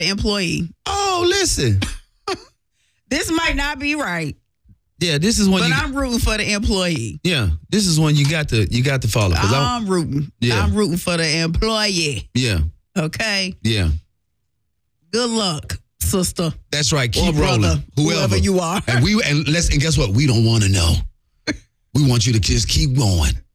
the employee. Oh, listen. This might not be right. Yeah, this is one. But I'm rooting for the employee. Yeah, this is one you got to follow. I'm rooting. Yeah. I'm rooting for the employee. Yeah. Okay. Yeah. Good luck, sister. That's right. Keep or brother, rolling. Whoever you are. And guess what? We don't want to know. We want you to just keep going.